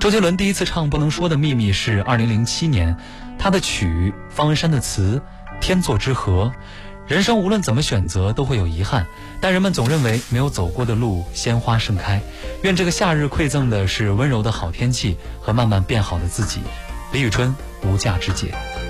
周杰伦第一次唱《不能说的秘密》是2007年，他的曲，方文山的词，天作之合。人生无论怎么选择都会有遗憾，但人们总认为没有走过的路鲜花盛开。愿这个夏日馈赠的是温柔的好天气和慢慢变好的自己。李宇春，无价之姐。